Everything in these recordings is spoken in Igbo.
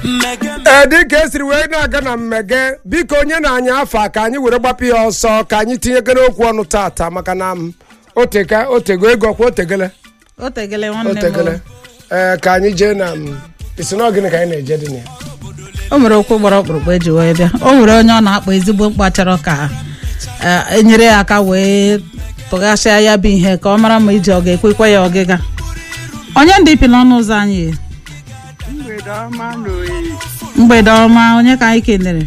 dịka esiri wee na-aga na mmege biko onye na-anya afa ka anyị were gbapụ ya ọsọ ka anyị tinyekere okwu ọnụ tata maka na otego ego kwa otegele nwanne m ka anyị jee na isi na ogene ka anyị na-eje dị na ya. O nwere okwu gbara ọkpụrụkpụ eji wee bịa. O nwere onye ọ na-akpọ ezigbo mkpa chọrọ ka enyere ya aka wee tụghasịa ya bụ ihe ka ọ mara ma iji ọ ga-ekwekwa ya ọgịga. Onye ndị ipi n'ọnụ ụzọ anyị mgbede ọma onye ka anyị kenere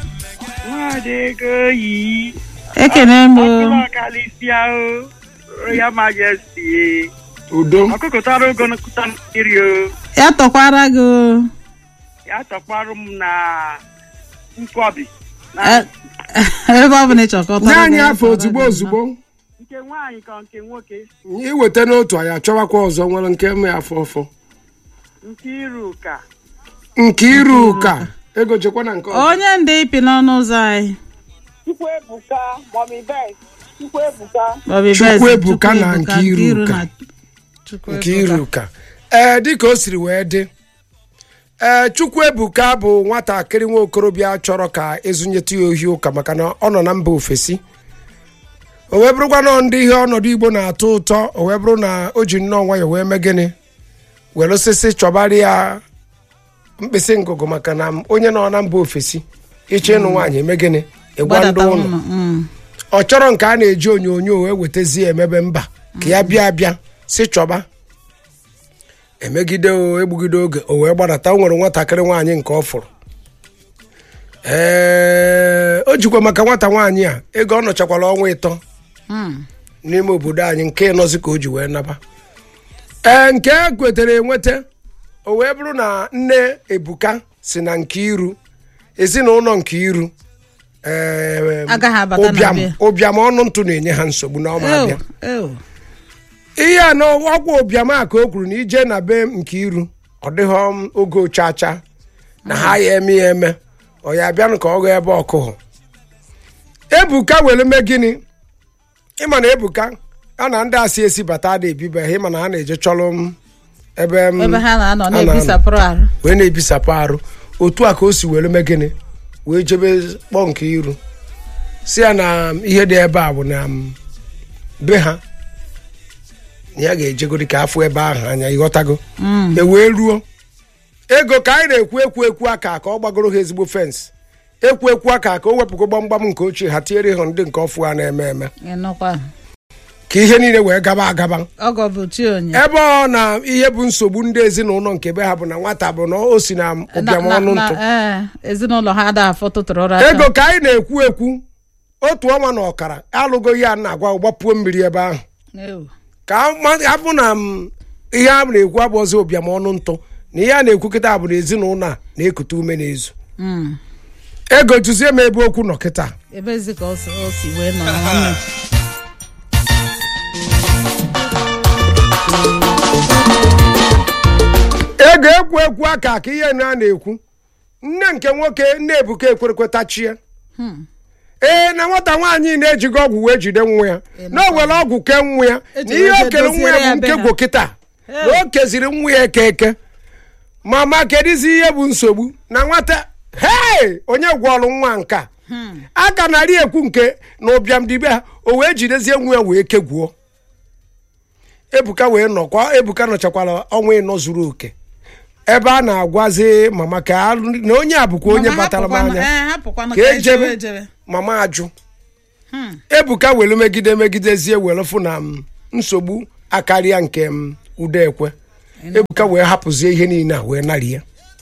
ekene m udo ya tọkwara gị ya tọkwara m na nkọbi ebe ọ bụ na ịchọkọta naanị afọ ozugbo nke nwaanyị ka nke nwoke iweta n'otu anyị achọwakwa ọzọ nwere nke eme afọ ọfọ nke iru ụka ego chekwa na nke ọzọ. Onye ndị ipi n'ọnụ ụzọ anyị Chukwuebuka na nke iru ụka dịka o siri wee dị Chukwuebuka bụ nwatakịrị nwa okorobịa chọrọ ka ezụnyetụ ya ohi ụka maka na ọ nọ na mba ofesi. O wee bụrụkwa na ndị ihe ọnọdụ Igbo na-atọ ụtọ, o wee bụrụ na o ji nnọọ nwayọ wee mee gịnị were osisi chọbara ya mkpịsị ngụgụ maka na onye nọ na mba ofesi ịchọ ịnụ nwaanyị eme gịnị ịgwa ndị ụlọ ọ chọrọ nke a na-eji onyonyo wee wetazie emebe mba ka ya bịa si chọba emegide egbugide oge o wee gbadata. O nwere nwatakịrị nwaanyị nke ọ fụrụ o jikwa maka nwata nwaanyị a ego ọ nọchakwara ọnwa 3 n'ime obodo anyị nke nọzi ka o ji wee naba nke kwetere enweta. O wee bụrụ na nne Ebuka si na Nkiru ezinụlọ Nkiru ụbịam ọnụ ntụ na-enye ha nsogbu n'ọma abịa ihe a na ọkwa ụbịam a ka o kwuru na ije na be Nkiru ọ dịghị oge ochacha na ha ya eme ọ ya bịanụ ka ọ ga ebe ọkụhụ. Ebuka were mee gịnị ịma na Ebuka a na ndị asị esi bata ada ebibe ha ịma na ha na-eje chọrọ ebe ha na-anọ na-ebisapụ arụ wee na-ebisapụ arụ. Otu a ka o si were mee gịnị wee jebe kpọọ Nkiru si ya na ihe dị ebe a bụ na be ha ya ga-ejegodi ka afọ ebe ahụ anya ịghọtago wee ruo ego ka anyị na-ekwu ekwu aka ka ọ gbagoro ha ezigbo fensị ekwu aka ka o wepụgo gbamgbam nke ochie ha tinyere ha ndị nke ọfụ a na-eme ka ihe niile wee gaba ebe ọ na ihe bụ nsogbu ndị ezinụlọ nke be ha bụ na nwata bụ na o si na ụbịam ọnụ ntụ ezinụlọ ha ada afọ tụtụrụ ego ka anyị na-ekwu otu ọnwa na ọkara alụgo ya na-agwa gbapuo mmiri ebe ahụ ka abụ na ihe a na-ekwu abụọzi ụbịam ọnụ ntụ na ihe a na-ekwu kịta bụ na ezinụlọ a na-ekute ume n'ezu ego tụzie m ebe okwu nọ kịta ego ekwu aka ka ihe na a na-ekwu nne nke nwoke nne Ebuka ekwerekwetachie na nwata nwaanyị na-ejigo ọgwụ wee jide nwa ya na o were ọgwụ kee nwa ya na ihe o kere nwa ya bụ nke gwo kịta na o keziri nwa ya eke mama kedizi ihe bụ nsogbu na nwata onye gwọrọ nwa nka aka narị ekwu nke na ụbịam dibe ha o wee jidezie nwa ya wee kegwuo. Ebuka wee nọkwa Ebuka nọchakwara ọnwa 4 zuru oke ebe a na-agwazi mama ka na onye a bụkwa onye batara m anya ka ejebe mama ajụ. Ebuka were megidezie were fụ na nsogbu akarịa nke Udekwe. Ebuka wee hapụzie ihe niile a wee narị ya.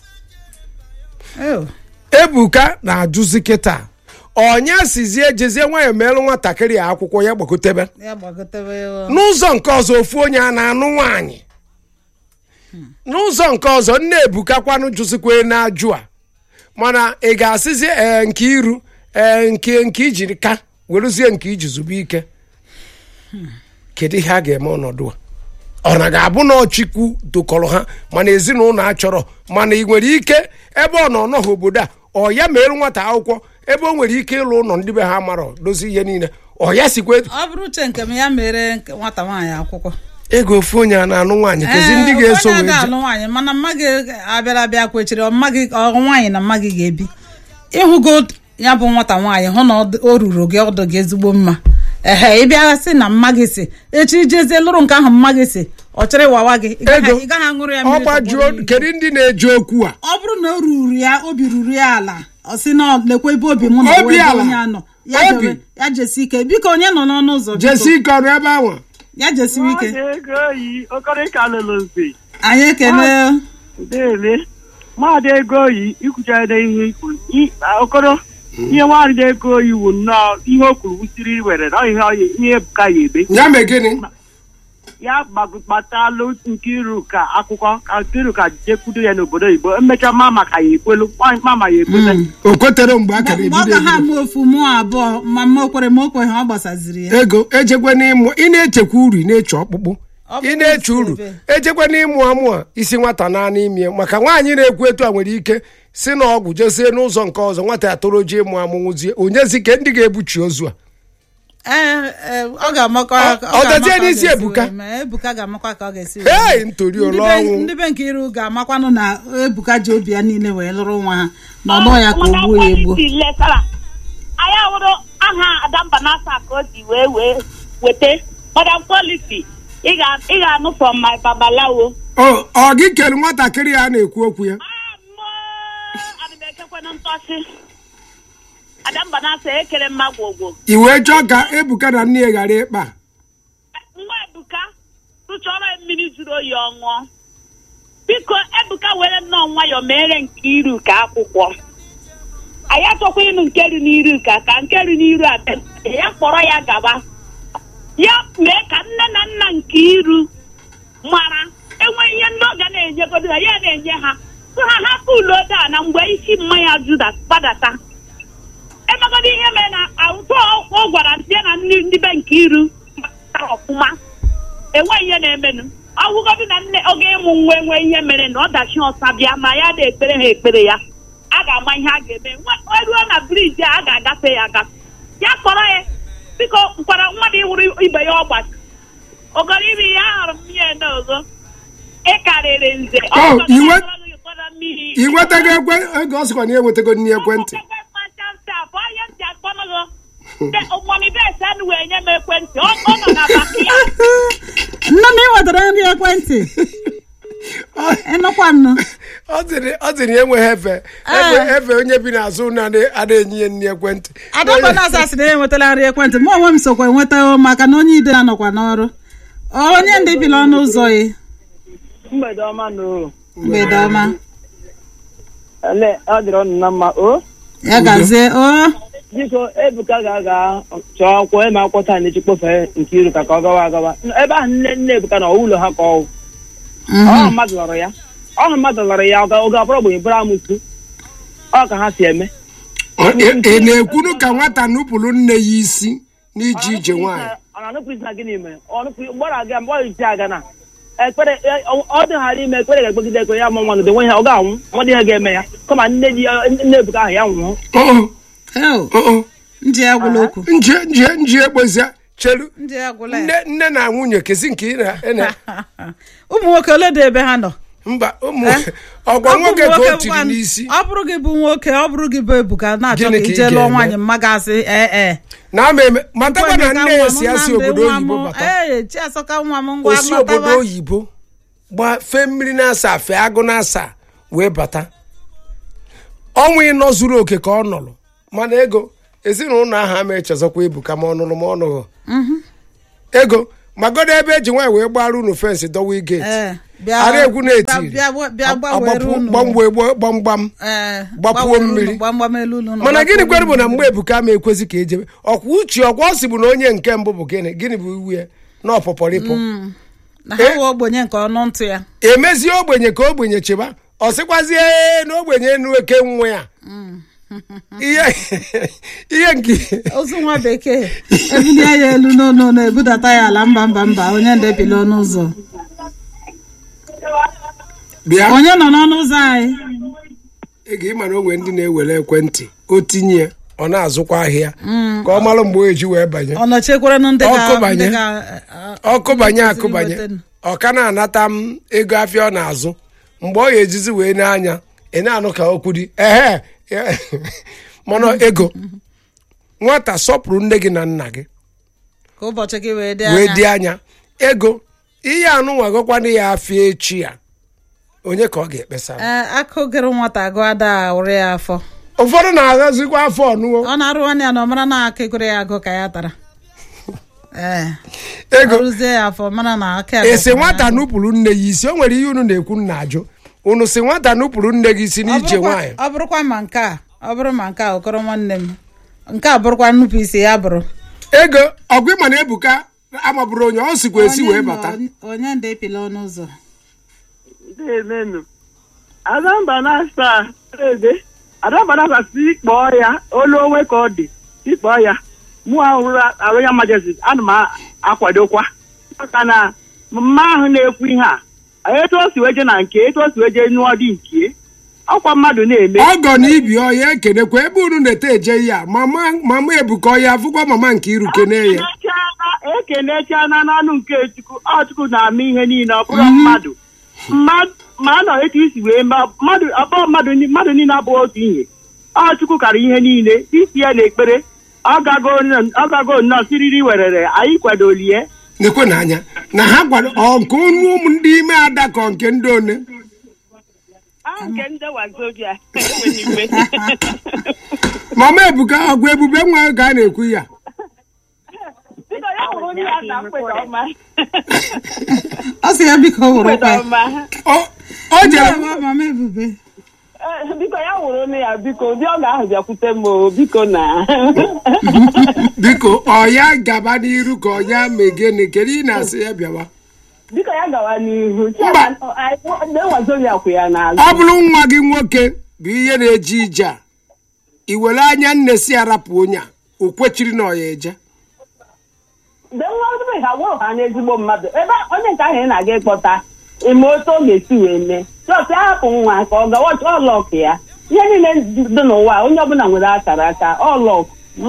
Ebuka na-ajụzi kịta onye sizie jezie nwayọ merụ nwatakịrị akwụkwọ ya gbakọtebe n'ụzọ nke ọzọ ofu onye a na-anụ nwaanyị n'ụzọ nke ọzọ nne Ebuka kwanụ jụzikwe na-ajụ a mana ị ga-asịzi nke iru nke ijiri ka werezie nke iji zube ike. Kedu ihe a ga-eme ọnọdụ a ọ na ga-abụ na ọchịkwu dokọrọ ha mana ezinụlọ achọrọ mana ị nwere ike ebe ọ nọ n'ọha obodo a ọ ya mere nwata akwụkwọ ebe o nwere ike ịlụ ụlọ ndị be ha mara dozi ihe niile ọ ya sikwe ọ bụrụ uche nke m ya mere nwata nwaanyị akwụkwọ ego ofu onye a na-anụ nwaanyị kezi ndị ga-eso onye wee ga-alụ nwaanyị mana mma gị abịara abịa kwechiri nwaanyị na mma gị ga-ebi ịhụgo ya bụ nwata nwaanyị hụ na o ruru gị ọdụ gị ezigbo mma ị bịara sị na mma gị si echi jezie lụrụ nke ahụ mma gị si ọ chịrị wawa gị ị gaghị aṅụrụ ya mmiri ọgbajuo kedu ndị na-eji okwu a ọ bụrụ na o ruru ya obi ruru ya ala ọ sị na lekwa ebe obi mụ na Obi ala. onye anọ ya jesi ike biko onye nọ n'ọnụ ụzọ jesi ike ọrụ ebe ahụ ya jesiwe ike ego oyi okorika lụrụ mbe anyị ekele dele mmadụ ego oyi ikwuchara ihe ikwu okoro ihe nwaanyị ego oyi wu nnọọ ihe o kwuru wusiri were na ihe Ebuka ya ebe ya mee gịnị ya gbatalụ Nkiru ka akwụkwọ ka Nkiru ka jekwudo ya n'obodo oyibo emechaa mama ka ya ekwelu mama ya ekwele o kwetere mgbe a kara ọ ebido ga ha mụ ofu mụ abụọ ma mma okwere ma okweghị ọ gbasaziri ya ego ejekwe n'ịmụ ị na-echekwa uru ị na-eche ọkpụkpụ ị na-eche uru ejekwe n'ịmụ amụ a isi nwata naanị ime maka nwaanyị na-ekwu etu a nwere ike si na ọgwụ jesie n'ụzọ nke ọzọ nwata ya toro ji ịmụ amụnwụzie onyezi ke ndị ga-ebuchi ozu a ọ ga-amakwa ọ dazie n'isi Ebuka Ebuka ga-amakwa ka ọ ga-esi hei ntori ole ọnwụ ndị be Nkiru ga-amakwanụ na Ebuka ji obi ya niile wee lụrụ nwa ha na ọnụ ya ka o gbuo ya egbuo anyị ahụrụ aha Adambanasa ka o ji wee weta Madam Quality ị ga-anụ from my babalawo ọ gị kere nwatakịrị a na-ekwu okwu ya adịbekekwana ntọchi Adambanasa ekere mma gwogwo i wee chọọ ka Ebuka na nne ya ghara ịkpa nwa Ebuka tụchọrọ mmiri juru oyi ọṅụọ biko Ebuka were nnọọ nwayọọ mere Nkiru ka akwụkwọ anyị achọkwa ịnụ nke ru n'iru ka nke ru n'iru abịa ya kpọrọ ya gaba ya mee ka nne na nna Nkiru mara enwe ihe ndị ọ ga na-enyegodo ha ya na-enye ha tụ ha hapụ ulodo a na mgbe isi mmanya Juda gbadata emegodi ihe mere na ụtọ ọ gwara ya na ndị be Nkiru tara ọfụma enwe ihe na-emenụ ọgwụgọdụ na nne oge ịmụ nwa enwe ihe mere na ọdachi ọsa bịa ma ya na-ekpere ha ekpere ya a ga-ama ihe a ga-eme eruo na briji a ga-agafe ya agafe ya kpọrọ ya biko nkwara mmadụ ịhụrụ ibe ya ọgbachi ogoro iri ya ahụrụ m ihe n'ọzọ ịkarịrị nze ị nwetago ego ọ sịkwa na enwetago nne ekwentị wee nye m ekwentị ọ nọ na baki ya nne m ị nwetara nri ekwentị ịnụkwa nnụ ọ dịrị enweghị efe onye bi n'azụ na ada enyi ya nne ekwentị Adambanasa sị na ya enwetala nri ekwentị ma onwe m sokwa enweta maka na onye ide anọkwa n'ọrụ onye ndị bi n'ọnụ ụzọ ya mgbede ọma na mgbede ọma ọ dịrị ọnụ na mma ya gazie biko Ebuka ga-aga chọọ akwụkwọ eme akwụkwọ taa na-echi kpofee Nkiru ka ọ gawa agawa ebe ahụ nne Ebuka na ụlọ ha ka ọwụ ọha mmadụ lọrọ ya ọ ga-abụrụ ogbenye bụrụ amụsụ ọ ka ha si eme ị na-ekwunu ka nwata nupụrụ nne ya isi n'ije ije nwaanyị ọ na-anụpụ isi na gịnị mere mgbe ọ iji aga na ekpere ọ dịghara ime ekpere ga-ekpegide ekpere ya ma nwa nọdụ nwe ha ọ ga-anwụ nwadị ha ga-eme ya kama nne Ebuka ahụ ya nwụọ ndị agwụla okwu nji egbozia chelu ndị agwụla nne na nwunye kezi nke ị na ụmụ nwoke ole dị ebe ha nọ mba ọgwa nwoke ka o tiri n'isi ọ bụrụ gị bụ nwoke ọ bụrụ gị bụ Ebuka na-achọ ka ije lụọ nwaanyị mma gasị matakwa na nne ya si asị obodo oyibo bata Chiasọka nwa m ngwa osi obodo oyibo fee mmiri na-asa fee agụ na-asa wee bata ọnwa ịnọ zuru oke ka ọ nọrọ mana ego ezinụlọ ahụ ama echezọkwa Ebuka ma ọnụrụ ma ọnụghọ ego magodo ebe eji nwaanyị wee gbara unu fensị dọwa geti ara egwu na-eti gbamgbam gbapuo mmiri mana gịnị kwere bụ na mgbe Ebuka ma ekwezi ka ejebe ọkwa uche ọkwa ọ sị bụ na onye nke mbụ bụ gịnị bụ iwu ya na ọpọpọrịpọ na ha wee ogbenye nke ọnụ ntụ ya emezie ogbenye ka ogbenye cheba ọ sịkwazie na ogbenye enu eke nwa ya ihe nke ozu nwa bekee ebuli ya elu n'ọnụ na-ebudata ya ala mba onye ndebili ọnụ ụzọ bịa onye nọ n'ọnụ ụzọ anyị ị ga-ịma na onwe ndị na-ewere ekwentị o tinye ya ọ na-azụkwa ahịa ka ọ mara mgbe o eji wee banye ọ nọchekwara ndị ọkụ banye akụbanye ọ ka na-anata m ego afịa ọ na-azụ mgbe ọ ya ejizi wee n'anya ị na-anụ ka okwu dị mana ego nwata sọpụrụ nne gị na nna gị ka ụbọchị gị wee dị anya ego ihe anụ nwagokwana ya afịa echi ya onye ka ọ ga-ekpesa akụ gịrị nwata agụ ada ụrụ ya afọ ụfọdụ na-aghazikwa afọ ọnụwo ọ na-arụ nwanne ya na ọ mara na aka egoro ya agụ ka ya tara ego arụzie ya afọ mara na aka esi nwata nupụrụ nne ya isi o nwere ihe unu na-ekwu nna ajụ unu si nwata nupụrụ nne gị isi n'ije nwaanyị ọ bụrụkwa ma nke a ọ bụrụ ma nke a okoro nwanne m nke a bụrụkwa nnupụ isi ya bụrụ ego ọgụ ịma na Ebuka amabụrụ onye ọ sikwa esi wee bata onye ndị epila ọnụ ụzọ Adamba na-asa ede Adamba na-asa si kpọọ ya olu onwe ka ọ dị ikpọọ ya mụ arụ ya majesty ana m akwadokwa maka na mma ahụ na-ekwu ihe a etu o si weje na nke etu o si weje nyụọ dị nke ọkwa mmadụ na-eme ọgọ na ibi ọya ekenekwa ebe unu na-ete eje ya mama Ebuka ọya afụkwa mama nke iru kene ya ekenechana n'ọnụ nke Chukwu na-ama ihe niile ọ bụrụ mmadụ ma nọ etu isi wee mmadụ niile abụghị otu ihe Chukwu kara ihe niile isi ya na ekpere ọ gago nnọọ siriri werere anyị kwadolie nekwe n'anya na ha gwara nke unu ụmụ ndị ime ada ka nke ndị one nke ndị wazobia mama Ebuka ọgwụ ebube nwa ka a na-ekwu ya ọ sị ya biko wụrụ o jere mama Ebube biko ya wụrụ nne ya biko ụdị ọ ga-ahụ bịakwute m biko na biko ọ ya gaba n'iru ka ọ ya megene kedu ị na-asị ya bịawa biko ya gawa n'ihu ya n'azụ ọ bụrụ nwa gị nwoke bụ ihe na-eje ije a i were anya nne si arapụ onye a o kwechiri na ọ ya eje ha n'ezigbo mmadụ ebe onye nke ahụ ị na-aga ịkpọta ime otu ọ ga-esi wee mee chọọchị ahapụ nwa ka ọ gawa ọlọk ya ihe niile dị n'ụwa onye ọbụla nwere akara aka ọlọk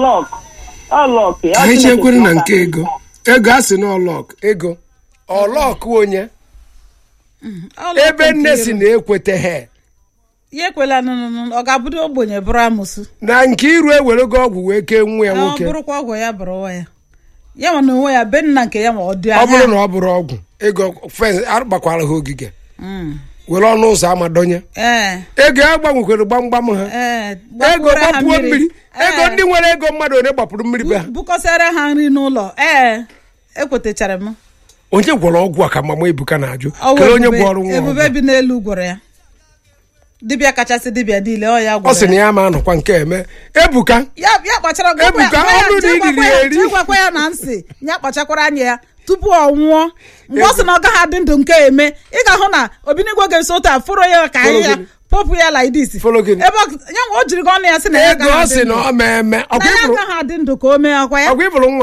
ya anyị chekwere na nke ego a sị na ego ọlọk onye ebe nne si na-ekweta ha ya ekwela ọ ga-abụdo ogbenye bụrụ amụsụ na nke iru ewerego ọgwụ wee kee nwa ya nwoke ọ bụrụkwa ọgwụ ya bụrụ nwa ya ya nwa na onwe ya be nna nke ya ma ọ dị anya ọ bụrụ na ọ bụrụ ọgwụ ego agbakwara ha ogige were ọnụ ụzọ ama donye ego ya gbanwekwere gbamgbam ha ego gbapuo mmiri ego ndị nwere ego mmadụ onye gbapụrụ mmiri be ha bukọsara ha nri n'ụlọ ekwetechara m onye gwọrọ ọgwụ a ka mama Ebuka na-ajụ kere onye gwọrọ nwa Ebube bi n'elu gwọrọ ya dibịa kachasị dibịa niile ọ ya gwọrọ ọ sị na ya ma anọkwa nke eme Ebuka ya kpachara Ebuka ọnụ dị iriri eri gwakwa ya na nsị ya kpachakwara anya ya tupu ọ nwụọ mgbe ọ sị na ọ gaghị adị ndụ nke eme ị ga-ahụ na Obinigwe ga-eso otu a fụrụ ya ka ahịhịa popụ ya lidis ebe ya nwe o jiri gị ọnụ ya sị na ya gaghị adị ndụ ka o mee akwa ya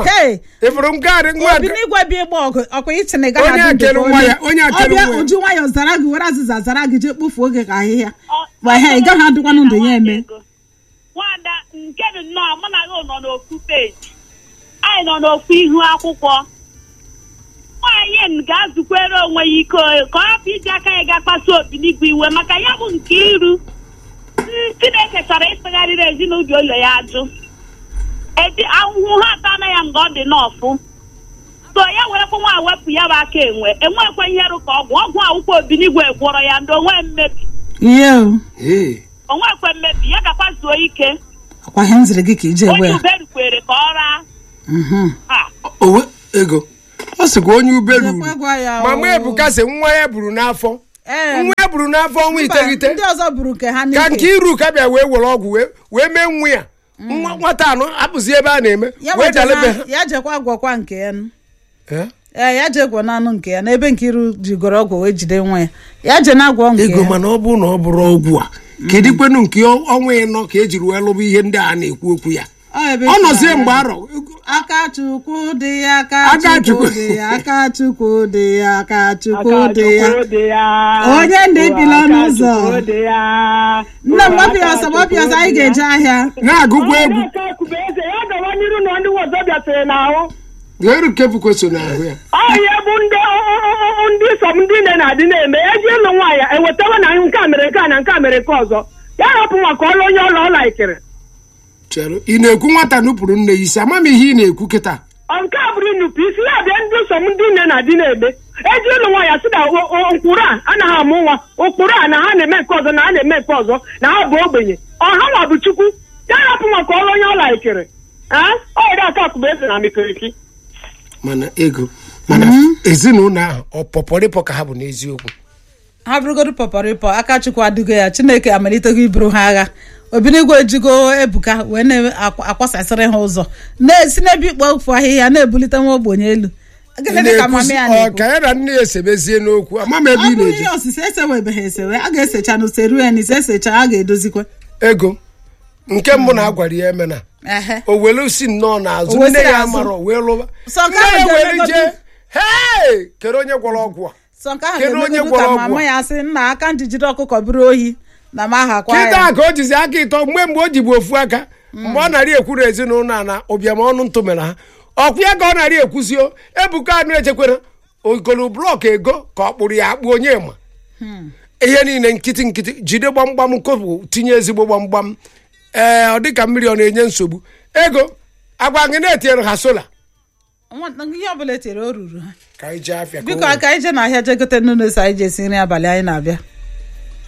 Obinigwe bịa ịgba ọgụ ọkwa ịchị na ị gaghị adị ndụ ka o mee ọbịa uju nwayọ zara gị were azịza zara gị jee kpofuo oge ka ahịhịa gba ihe ị gaghị adịkwanụ ndụ ya eme nwada nke dị nnọọ mụ na gị nọ n'ofu peji anyị nọ n'ofu ihu akwụkwọ nwaanyị ga-azụkwere onwe ya iko ka ọ hapụ iji aka ya ga-akpasu Obinigwe iwe maka ya bụ nke iru Chineke chọrọ ịsegharịrị ezinụlọ ya ajụ ahụhụ ha ata na ya mgbe ọ dị n'ọfụ so ya werekwa nwa wepụ ya bụ aka enwekwa ihe rụ ka ọgwụ akwụkwọ Obinigwe gwọrọ ya ndị onwe mmebi onwekwe mmebi ya gakwa zuo ike onye ube rukwere ka ọ raa ego ọ sịkwa onye ube ruru mama Ebuka sị nwa ya buru n'afọ ọnwa iteghete ka nke iru ka bịa wee were ọgwụ wee mee nwa ya nwata anọ apụzi ebe a na-eme wee dalebe ha ya jekwa gwọkwa nke ya ya je gwọ n'anụ nke ya n'ebe nke iru jigoro ọgwụ wee jide nwa ya je na-agwọ nke ego mana ọ bụrụ na ọ bụrụ ọgwụ a kedu kwenu nke ọnwa ịnọ ka ejiri wee lụba ihe ndị a na-ekwu okwu ya ọ nọzie mgbe aka chukwu dị ya aka chukwu dị ya aka chukwu dị ya aka chukwu dị ya onye ndị bi n'ọnụ ụzọ nne m gbapịọsọ anyị ga-eje ahịa na-agụgwa egwu ya gawa n'iru na ndị ọzọ bịasịrị n'ahụ ga-eru kepụkwe so n'ahụ ya ọhịa bụ ndị sọm ndị nne na-adị na-eme eji ịlụ nwaanyị ewetawa na nke a mere nke a na nke a mere nke ọzọ ya hapụ maka ọlụ onye ọla ikere chere ị na-ekwu nwata nupụrụ nne ya isi ama m ihe ị na-ekwu kịta nke a bụrụ nnupụ isi ya bịa ndị sọm ndị nne na-adị na-eme eji ịlụ nwaanyị sị na ụkpụrụ a anaghị amụ nwa ụkpụrụ a na ha na-eme nke ọzọ na ha na-eme nke ọzọ na ha bụ ogbenye ọha nwa bụ chukwu ya hapụ maka ọlụ onye ọla ikere ọrịa aka akụba eze na mikiriki mana ezinụlọ ahụ ọ pọpọrịpọ ka ha bụ n'eziokwu ha bụrụgodu pọpọrịpọ aka chukwu adịgo ya chineke amalitego iburu ha agha obinigwe ejigo ebuka wee na-akwasasịrị ha ụzọ na-esi n'ebe ikpo ofu ahịhịa na-ebulite nwa ogbenye elu ka ya na nne ya esebezie n'okwu ama m ebe ị na-eji osise esewebeghị esewe a ga-esecha na useru ya na ise esecha a ga-edozikwa ego nke mbụ na agwara ya emena o were si nnọọ n'azụ nne ya mara wee lụba nne ya were jee kere onye gwọrọ ọgwụ a sọ nke ahụ ga-emegodu ka mama ya sị nna aka njijide ọkụkọ bụrụ ohi na m ahakwa ya kịta ka o jizi aka ịtọ mgbe o jibu ofu aka mgbe ọ narị ekwuru ezinụlọ a na ụbịam ọnụ ntụ mere ha ọkwụ ya ka ọ narị ekwuzio Ebuka anụ echekwara ogolo blọk ego ka ọ kpụrụ ya akpụ onye ma ihe niile nkịtị jide gbamgbam kopụ tinye ezigbo gbamgbam ọ dịka mmiri ọ na-enye nsogbu ego agwa gị na-etinyere ha sola ihe ọbụla etere o ruru ha ka anyị jee afịa biko aka anyị jee n'ahịa jee gote nnu esi anyị ji esi nri abalị anyị na-abịa